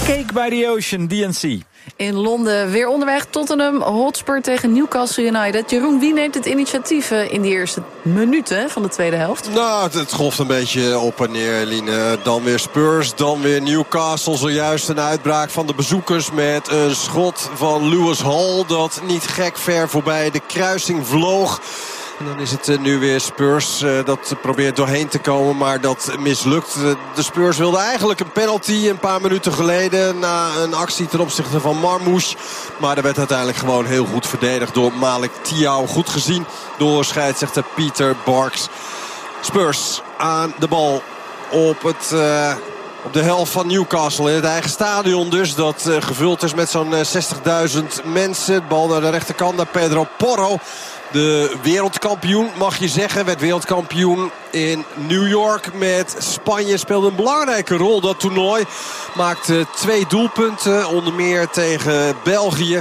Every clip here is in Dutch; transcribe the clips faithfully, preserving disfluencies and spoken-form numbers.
Cake by the Ocean, D N C. In Londen weer onderweg. Tottenham Hotspur tegen Newcastle United. Jeroen, wie neemt het initiatief in die eerste minuten van de tweede helft? Nou, het golft een beetje op en neer, Eline. Dan weer Spurs, dan weer Newcastle. Zojuist een uitbraak van de bezoekers met een schot van Lewis Hall dat niet gek ver voorbij de kruising vloog. En dan is het nu weer Spurs uh, dat probeert doorheen te komen, maar dat mislukt. De Spurs wilden eigenlijk een penalty een paar minuten geleden na een actie ten opzichte van Marmouche. Maar er werd uiteindelijk gewoon heel goed verdedigd door Malik Thiaw. Goed gezien door scheidsrechter Peter Barks. Spurs aan de bal op het... Uh, Op de helft van Newcastle in het eigen stadion dus. Dat uh, gevuld is met zo'n uh, zestigduizend mensen. Bal naar de rechterkant naar Pedro Porro. De wereldkampioen mag je zeggen. Werd wereldkampioen in New York met Spanje. Speelde een belangrijke rol dat toernooi. Maakte twee doelpunten. Onder meer tegen België.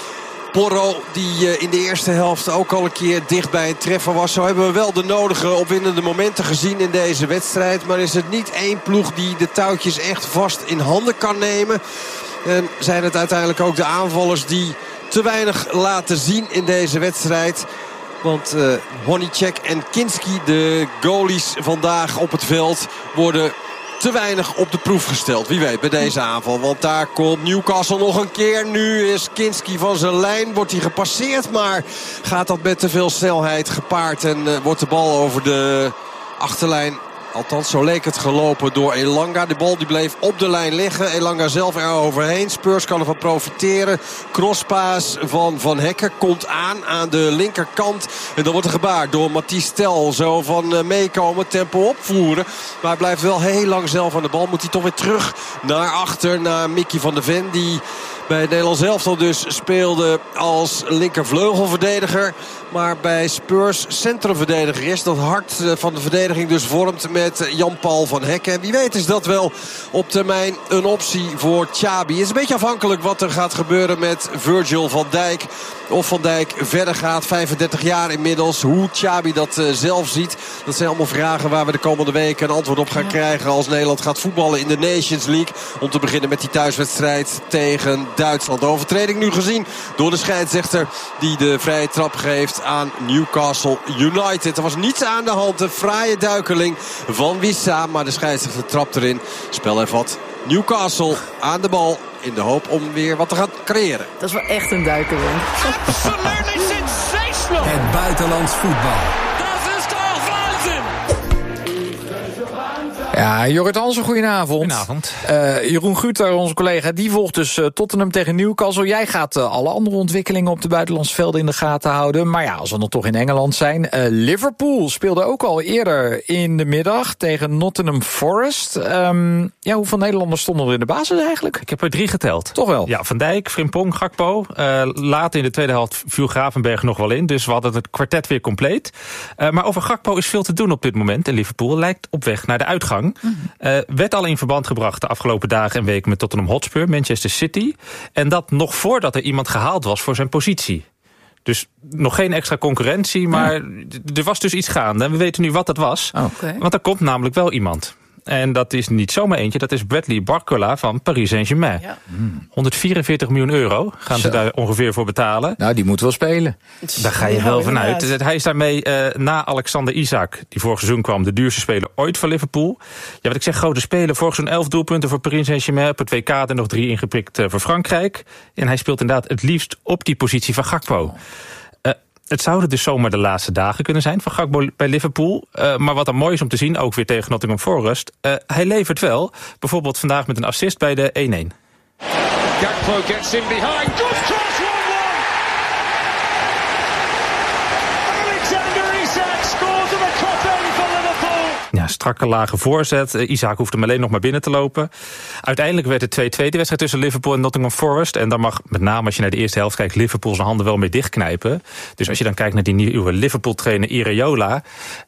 Porro die in de eerste helft ook al een keer dicht bij een treffer was. Zo hebben we wel de nodige opwindende momenten gezien in deze wedstrijd. Maar is het niet één ploeg die de touwtjes echt vast in handen kan nemen. En zijn het uiteindelijk ook de aanvallers die te weinig laten zien in deze wedstrijd. Want uh, Honeychek en Kinski, de goalies vandaag op het veld, worden te weinig op de proef gesteld. Wie weet bij deze aanval. Want daar komt Newcastle nog een keer. Nu is Kinski van zijn lijn. Wordt hij gepasseerd. Maar gaat dat met te veel snelheid gepaard. En uh, wordt de bal over de achterlijn. Althans, zo leek het gelopen door Elanga. De bal die bleef op de lijn liggen. Elanga zelf er overheen. Spurs kan ervan profiteren. Crosspaas van Van Hekken komt aan aan de linkerkant. En dan wordt er gebaard door Matthijs Tel. Zo van uh, meekomen, tempo opvoeren. Maar hij blijft wel heel lang zelf aan de bal. Moet hij toch weer terug naar achter. Naar Mickey van der Ven. Die bij het Nederlands elftal dus speelde als linkervleugelverdediger. Maar bij Spurs centrumverdediger is. Dat hart van de verdediging dus vormt met Jan-Paul van Hekken. En wie weet is dat wel op termijn een optie voor Xabi. Het is een beetje afhankelijk wat er gaat gebeuren met Virgil van Dijk. Of Van Dijk verder gaat, vijfendertig jaar inmiddels. Hoe Xabi dat uh, zelf ziet. Dat zijn allemaal vragen waar we de komende weken een antwoord op gaan ja. krijgen. Als Nederland gaat voetballen in de Nations League. Om te beginnen met die thuiswedstrijd tegen Duitsland. De overtreding nu gezien door de scheidsrechter die de vrije trap geeft aan Newcastle United. Er was niets aan de hand. Een fraaie duikeling van Wissa. Maar de scheidsrechter trapt erin. Spel hervat. Newcastle aan de bal. In de hoop om weer wat te gaan creëren. Dat is wel echt een duikeling. Absolutely sensational. Het buitenlands voetbal. Dat is toch waanzin. Ja, Jorrit Hansen, goedenavond. Goedenavond. Uh, Jeroen Guter, onze collega, die volgt dus uh, Tottenham tegen Newcastle. Jij gaat uh, alle andere ontwikkelingen op de buitenlandse velden in de gaten houden. Maar ja, als we nog toch in Engeland zijn. Uh, Liverpool speelde ook al eerder in de middag tegen Nottingham Forest. Um, ja, hoeveel Nederlanders stonden er in de basis eigenlijk? Ik heb er drie geteld. Toch wel? Ja, Van Dijk, Frimpong, Gakpo. Uh, later in de tweede helft viel Gravenberg nog wel in. Dus we hadden het kwartet weer compleet. Uh, maar over Gakpo is veel te doen op dit moment. En Liverpool lijkt op weg naar de uitgang. Mm-hmm. Uh, werd al in verband gebracht de afgelopen dagen en weken met Tottenham Hotspur, Manchester City. En dat nog voordat er iemand gehaald was voor zijn positie. Dus nog geen extra concurrentie, maar ja. er was dus iets gaande. En we weten nu wat dat was. Oh, okay. Want er komt namelijk wel iemand. En dat is niet zomaar eentje, dat is Bradley Barcola van Paris Saint-Germain. Ja. honderdvierenveertig miljoen euro gaan Zo. ze daar ongeveer voor betalen. Nou, die moet wel spelen. Daar ga je ja, wel vanuit. Inderdaad. Hij is daarmee uh, na Alexander Isak, die vorig seizoen kwam, de duurste speler ooit voor Liverpool. Ja, wat ik zeg, grote speler. Vorig seizoen elf doelpunten voor Paris Saint-Germain. Op het W K en nog drie ingeprikt uh, voor Frankrijk. En hij speelt inderdaad het liefst op die positie van Gakpo. Oh. Het zouden dus zomaar de laatste dagen kunnen zijn van Gakpo bij Liverpool. Uh, maar wat dan mooi is om te zien, ook weer tegen Nottingham Forest. Uh, hij levert wel. Bijvoorbeeld vandaag met een assist bij de één-één. Gakpo gets in behind. Good cross, one one. Alexander Isak scores at the top end for Liverpool. Ja, strakke lage voorzet. Uh, Isaac hoeft hem alleen nog maar binnen te lopen. Uiteindelijk werd het twee-twee de wedstrijd tussen Liverpool en Nottingham Forest. En dan mag, met name als je naar de eerste helft kijkt, Liverpool zijn handen wel mee dichtknijpen. Dus als je dan kijkt naar die nieuwe Liverpool-trainer Iraola.